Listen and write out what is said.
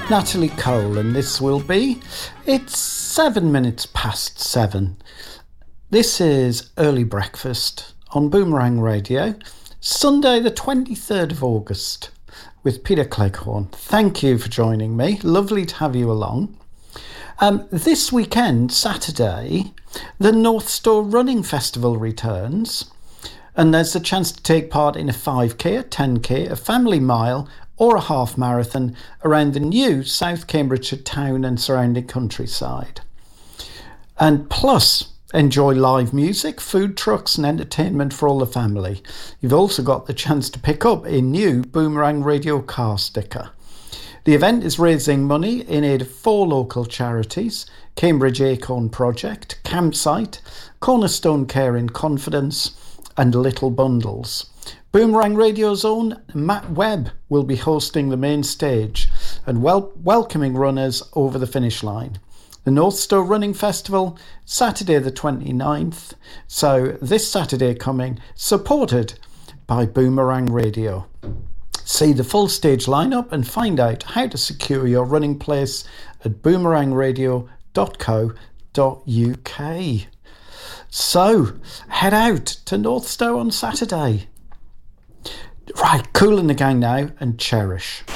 Natalie Cole, and this will be, it's 7 minutes past 7. This is Early Breakfast on Boomerang Radio, Sunday the 23rd of August, with Peter Cleghorn. Thank you for joining me. Lovely to have you along. This weekend, Saturday, the North Store Running Festival returns, and there's the chance to take part in a 5k, a 10k, a family mile or a half marathon around the new South Cambridgeshire town and surrounding countryside. And plus, enjoy live music, food trucks and entertainment for all the family. You've also got the chance to pick up a new Boomerang Radio car sticker. The event is raising money in aid of 4 local charities: Cambridge Acorn Project, Campsite, Cornerstone Care in Confidence and Little Bundles. Boomerang Radio's own Matt Webb will be hosting the main stage and welcoming runners over the finish line. The North Store Running Festival, Saturday the 29th, so this Saturday coming, supported by Boomerang Radio. See the full stage lineup and find out how to secure your running place at boomerangradio.co.uk. So, head out to North Store on Saturday. Right, Kool and the Gang now, and Cherish.